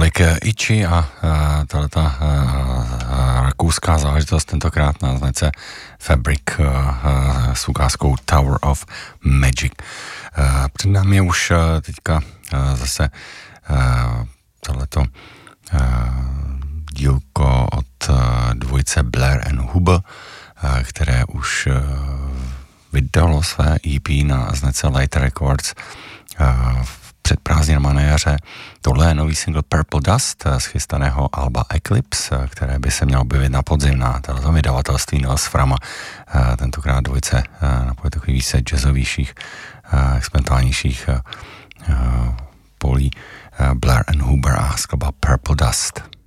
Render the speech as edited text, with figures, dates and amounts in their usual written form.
Tolik Ichi a tato rakouská záležitost tentokrát na značce Fabric s ukázkou Tower of Magic. Před námi je už teďka zase tohleto dílko od dvojice Blair and Huber, které už vydalo své EP na značce Light Records před prázdninama na jaře. Tohle je nový single Purple Dust z chystaného alba Eclipse, které by se mělo objevit na podzim na této vydavatelství Nostrama. Tentokrát dvojice na takových více jazzovějších, experimentálnějších polí Blair and Huber a skladba Purple Dust.